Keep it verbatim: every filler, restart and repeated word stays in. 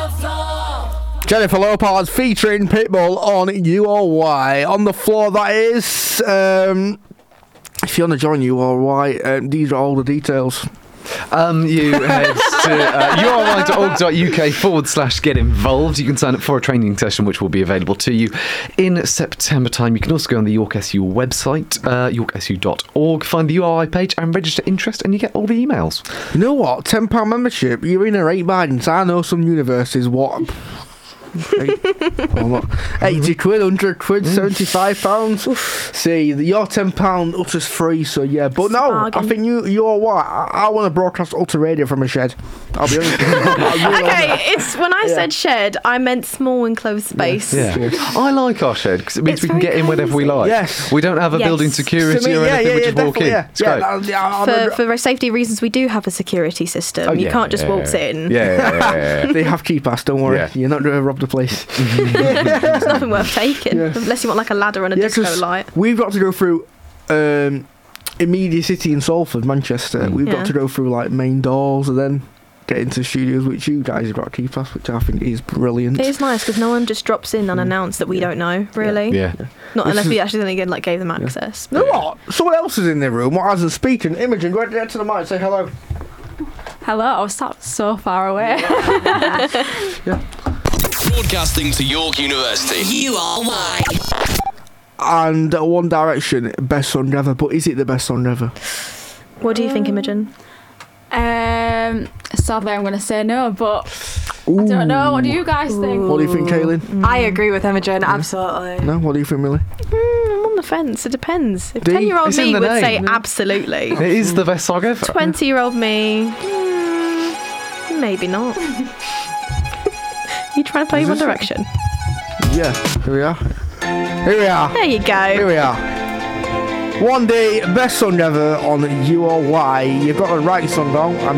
Jennifer Lopez featuring Pitbull on U R Y. On the floor, that is. Um, if you want to join U R Y, um, these are all the details. Um, you head to uh, u r y dot org dot u k forward slash get involved. You can sign up for a training session which will be available to you in September time. You can also go on the York S U website, uh, york s u dot org, find the U R Y page and register interest, and you get all the emails. You know what? ten pounds membership, you're in a rate bindings. I know some universities, what... Eight, oh, eighty quid, one hundred quid, seventy-five pounds. See, your ten pounds Utter's free, so yeah. But no, I think you, you're what? I, I want to broadcast Utter Radio from a shed. I'll be honest. really okay, it's when I yeah. said shed, I meant small enclosed space. Yeah, yeah. I like our shed because it means it's we can get in whenever we like. Yes. We don't have a yes. building security me, or yeah, anything, yeah, we yeah, just walk in. Yeah, it's yeah, great. Yeah, for, for safety reasons, we do have a security system. Oh, you yeah, can't just yeah, waltz yeah. in. Yeah, yeah, yeah, yeah, yeah. They have key pass, don't worry. Yeah. You're not going to rob the place. There's nothing worth taking, yeah. unless you want like a ladder and a yeah, disco light. We've got to go through um, in Media City in Salford, Manchester. Mm. We've yeah. got to go through like main doors and then get into studios, which you guys have got a key pass, which I think is brilliant. It is nice because no one just drops in unannounced that we yeah. don't know, really. Yeah. yeah. Not this unless is, we actually again like gave them access. You know what? Someone else is in the room. What hasn't speaking? Imogen, go ahead to the mic and say hello. Hello, I was sat so far away. yeah. Broadcasting to York University. U R Y. And uh, One Direction, best song ever. But is it the best song ever? What do you think, Imogen? Um, sadly, I'm going to say no, but Ooh. I don't know. What do you guys think? What do you think, Kaylin? Mm. I agree with Imogen, yeah. absolutely. No, what do you think, Millie? Mm, I'm on the fence. It depends. If D- ten-year-old me would name. say yeah. absolutely. It is the best song ever. twenty-year-old me, mm, maybe not. You trying to play One Direction? Yeah, here we are. Here we are. There you go. Here we are. One Day, best song ever on U R Y. You've got the right song on.